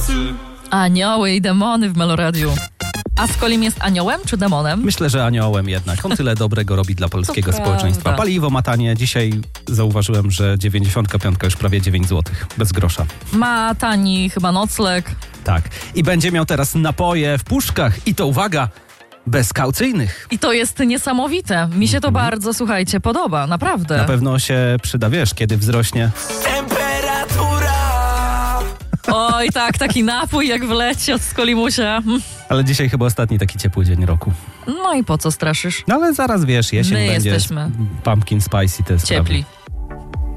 Anioły i demony w Meloradiu. A Skolim jest aniołem czy demonem? Myślę, że aniołem jednak. On tyle dobrego robi dla polskiego To społeczeństwa. prawda. Paliwo ma tanie. Dzisiaj zauważyłem, że 95 już prawie 9 zł. Bez grosza. Ma tani chyba nocleg. Tak. I będzie miał teraz napoje w puszkach. I to uwaga, bezkaucyjnych. I to jest niesamowite. Mi się to bardzo, słuchajcie, podoba. Naprawdę. Na pewno się przyda, wiesz, kiedy wzrośnie. Temperatura. Oj tak, taki napój jak wleci od Skolimusia. Ale dzisiaj chyba ostatni taki ciepły dzień roku. No i po co straszysz? No ale zaraz wiesz, jesień My będzie. jesteśmy Pumpkin spice i te sprawy. ciepli.